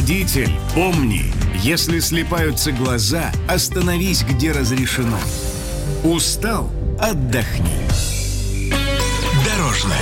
Водитель, помни, если слипаются глаза, остановись, где разрешено. Устал? Отдохни. Дорожная.